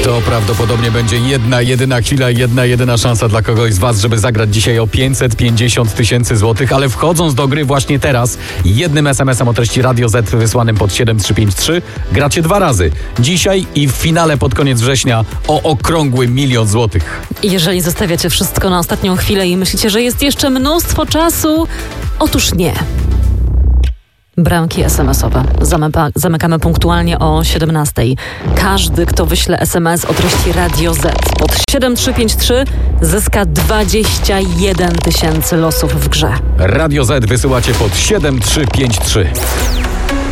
To prawdopodobnie będzie jedna jedyna chwila, jedna jedyna szansa dla kogoś z Was, żeby zagrać dzisiaj o 550 000 złotych, ale wchodząc do gry właśnie teraz, jednym SMS-em o treści Radio Z wysłanym pod 7353 gracie 2 razy. Dzisiaj i w finale pod koniec września o okrągły 1 000 000 złotych. Jeżeli zostawiacie wszystko na ostatnią chwilę i myślicie, że jest jeszcze mnóstwo czasu, otóż nie. Bramki SMS-owe. Zamykamy punktualnie o 17:00. Każdy, kto wyśle SMS o treści Radio Z pod 7353 zyska 21 000 losów w grze. Radio Z wysyłacie pod 7353.